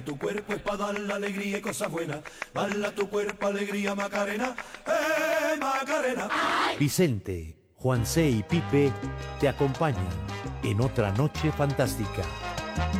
Tu cuerpo es para dar la alegría y cosas buenas. Dale a tu cuerpo alegría, Macarena. Macarena! Vicente, Juan C. y Pipe te acompañan en otra noche fantástica.